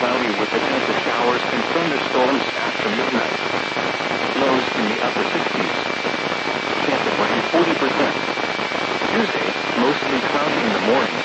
cloudy with a chance of showers and thunderstorms after midnight. Lows in the upper 60s. Chance of rain 40%. Tuesday, mostly cloudy in the morning